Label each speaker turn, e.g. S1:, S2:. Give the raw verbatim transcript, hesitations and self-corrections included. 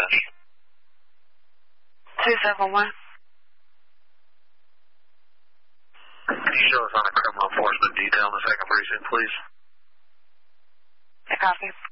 S1: dispatch.
S2: two seven one.
S1: Can you show us on a criminal enforcement detail in the second precinct, please?
S2: I copy.